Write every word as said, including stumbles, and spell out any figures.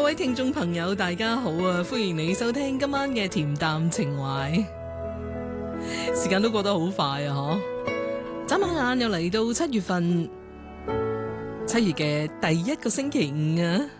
各位聽眾朋友，大家好啊！歡迎你收聽今晚嘅恬淡情懷。時間都過得好快啊！嗬，眨下眼又嚟到七月份，七月嘅第一個星期五啊！